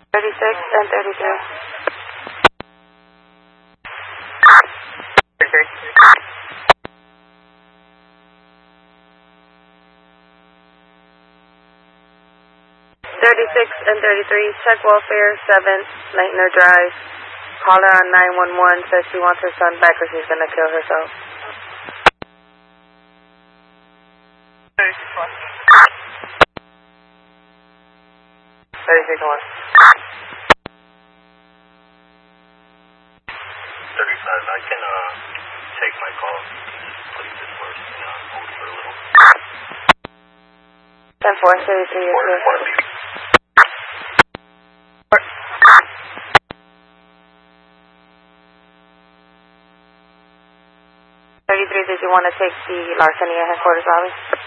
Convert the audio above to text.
36 and 33. 36 and 33, check welfare, 7, Lightner Drive. Call her on 911, says she wants her son back or she's going to kill herself. 36 1. 35, I can take my call. Please this first and hold for a little. 10-4, 33 is here. 33, did you want to take the larceny at headquarters lobby?